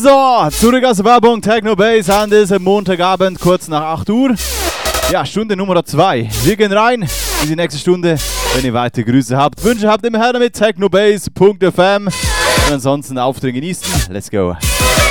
So, zurück aus der Werbung, Techno Bass an diesem Montagabend, kurz nach 8 Uhr. Ja, Stunde Nummer 2. Wir gehen rein in die nächste Stunde. Wenn ihr weitere Grüße habt, Wünsche habt, immer her damit, technobass.fm. Und ansonsten Auftritt genießen. Let's go.